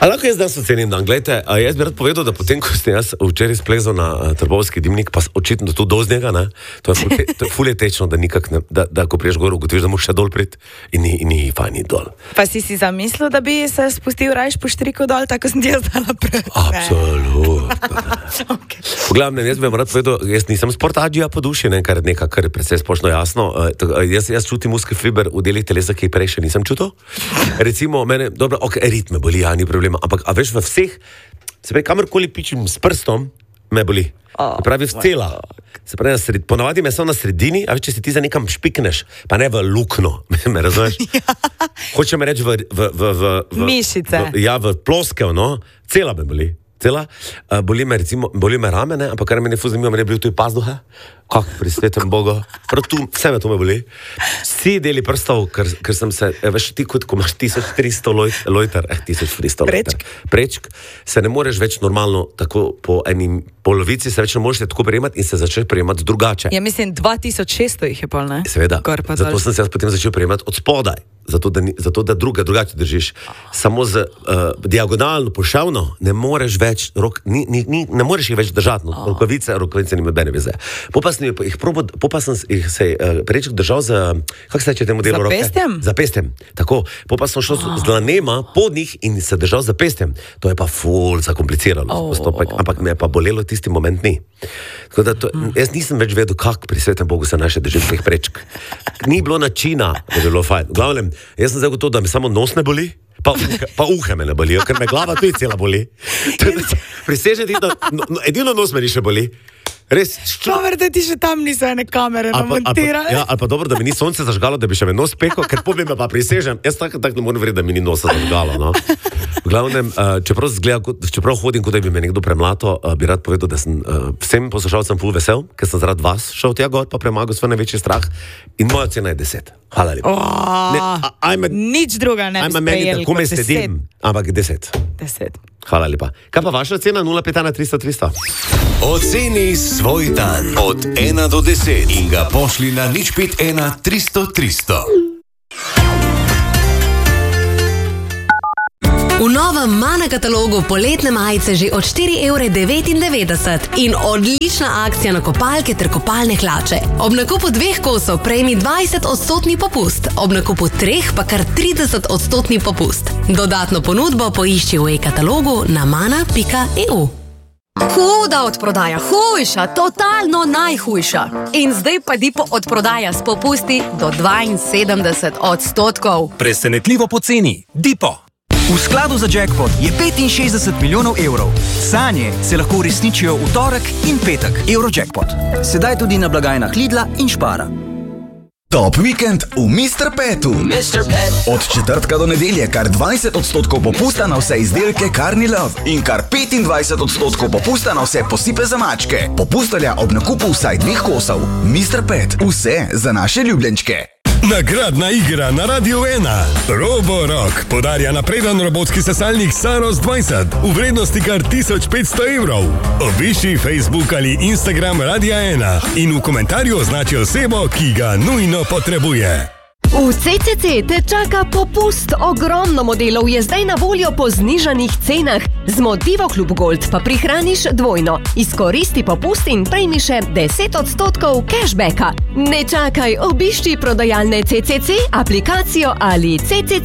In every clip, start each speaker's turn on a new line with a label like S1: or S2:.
S1: A lahko jaz danes ocenim dan? Glejte, jaz bi rad povedal, da potem, ko ste jaz včeraj splezal na Trbovski dimnik, pa očitno tu do z njega, ne? To je ful je tečno, da nikak ne, da ko priješ gor, ugotoviš, da moraš še dol prit in ni fajn dol.
S2: Pa si zamislil, da bi se spustil rajš po štriku dol, tako sem ti jaz dala prej?
S1: Absolutno. Okay. V glavnem, jaz bi vam rad povedal, jaz nisem sportađija po duši, kar je precej splošno jasno. Jaz čutim ujski fiber v delih telesa, ki prej še nisem čutil. Recimo, mene, dobro, ritme boli, ja, ni problema. Ampak, a veš, v vseh, se pravi, kamorkoli pičim s prstom, me boli. Se pravi, v cela. Se pravi, ponavadi me samo na sredini, a veš, če si ti za nekam špikneš, pa ne v lukno, me razumeš? Hoče me reči v
S2: mišice.
S1: V ploskev, no, cela me boli. Boli me ramene, ampak kar me ne zanima, me ne bil tu i pazduha. Kako pri svetem Bogu? Prav tu, vse me to me boli. Vsi deli prstov, ker sem se, veš, ti kot, ko imaš 1300 lojter, 1300 lojter. Prečk, se ne moreš več normalno, tako po eni polovici se več ne moreš tako prejemati in se začneš prejemati drugače.
S2: Ja, mislim, 2600 jih je pol, ne?
S1: Seveda, zato sem se jaz potem začel prejemati od spodaj. Zato, da drugače držiš. Samo z diagonalno, pošavno, ne moreš več, ne moreš jih več držati. Rokavice nima bene veze. Pa sem jih se preček držal z, kako se reče temu delu roke? Za pestjem. Tako. Pa sem šel z dlanema pod njih in se držal za pestjem. To je pa ful zakomplicirano postopek, ampak me je pa bolelo tisti moment ni. Tako da jaz nisem več vedel, kako pri svetem Bogu se naše držim teh prečk. Ni bilo načina, da je bilo fajn. V glavnem, jaz sem zdaj gotovo, da mi samo nos ne boli, pa uhe me ne bolijo, ker me glava tudi cela boli. Prisežem ti, da edino nos me ni še boli. Res,
S2: dober, da ti še tam niso ene kamere namontirane.
S1: Ja, ali pa dobro, da mi ni sonce zažgalo, da bi še me nos peko, ker povem pa prisežem, jaz tako ne morem verjeti, da mi ni nosa zažgalo, no. V glavnem, čeprav hodim, kot da bi me nekdo premlato, bi rad povedal, da sem vsem poslušalcem ful vesel, ker sem zaradi vas šel tja gor, pa premagal svoj največji strah in moja cena je 10. Hvala lepa.
S2: Nič druga ne bi sprejeli kot 10.
S1: Sedim, ampak 10. Hvala lepa. Kaj pa vaša cena? 051 300 300.
S3: Oceni svoj dan od 1 do 10 in ga pošli na 051 300 300.
S4: V novem Mana katalogu poletne majice že od 4,99 € in odlična akcija na kopalke ter kopalne hlače. Ob nakupu 2 kosov prejmi 20% popust, ob nakupu 3 pa kar 30% popust. Dodatno ponudbo poišči v e-katalogu na mana.eu.
S5: Huda odprodaja, hujša, totalno najhujša. In zdaj pa Dipo odprodaja s popusti do 72%.
S6: Presenetljivo poceni. Dipo. V skladu za jackpot je 65 milijonov evrov. Sanje se lahko uresničijo v torek in petek. Eurojackpot. Sedaj tudi na blagajnah Lidla in Špara.
S7: Top vikend v Mr. Petu. Od četrtka do nedelje kar 20% popusta na vse izdelke Carni Love in kar 25% popusta na vse posipe za mačke. Popustelja ob nakupu vsaj 2 kosov. Mr. Pet. Vse za naše ljubljenčke.
S8: Nagradna igra na Radio 1. Roborock podarja napreden robotski sesalnik Saros 20 v vrednosti kar 1500 €. Obišči Facebook ali Instagram Radia 1 in v komentarju označi osebo, ki ga nujno potrebuje.
S5: V CCC te čaka popust. Ogromno modelov je zdaj na voljo po znižanih cenah. Z Motivo Klub Gold pa prihraniš dvojno. Izkoristi popust in prejmi še 10% cashbacka. Ne čakaj, obišči prodajalne CCC, aplikacijo ali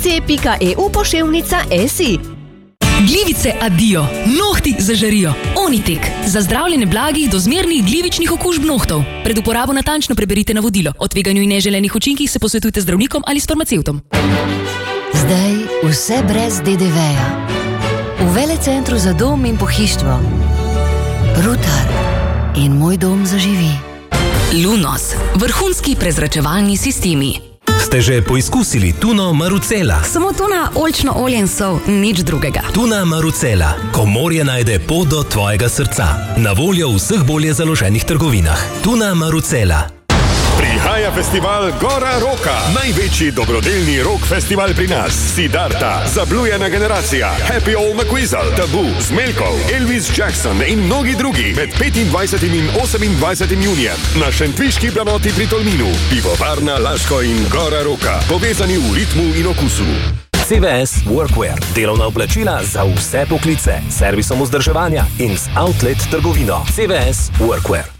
S5: ccc.eu/SI.
S4: Glivice adijo, nohti zažarijo. Onitek. Za zdravljenje blagih do zmernih glivičnih okužb nohtov. Pred uporabo natančno preberite navodilo. O tveganju in neželenih učinkih se posvetujte z zdravnikom ali s farmacevtom.
S9: Zdaj vse brez DDV-ja. V Velecentru za dom in pohištvo. Rutar in Moj dom zaživi.
S4: Lunos. Vrhunski prezračevalni sistemi.
S6: Ste že poizkusili tuno Marucela?
S4: Samo tuna, oljčno olje in sol, nič drugega.
S6: Tuna Marucela. Ko morje najde pot do tvojega srca. Na voljo v vseh bolje založenih trgovinah. Tuna Marucela.
S8: Prihaja festival Gora Roka. Največji dobrodelni rock festival pri nas. Siddharta, Zablujena generacija, Happy Old McQuizzle, Tabu, Smelkov, Elvis Jackson in mnogi drugi med 25. in 28. junijem na šentviški planoti pri Tolminu. Pivovarna Laško in Gora Roka. Povezani v ritmu in okusu.
S10: CVS Workwear. Delovna oblačila za vse poklice, servisom vzdrževanja in z outlet trgovino. CVS Workwear.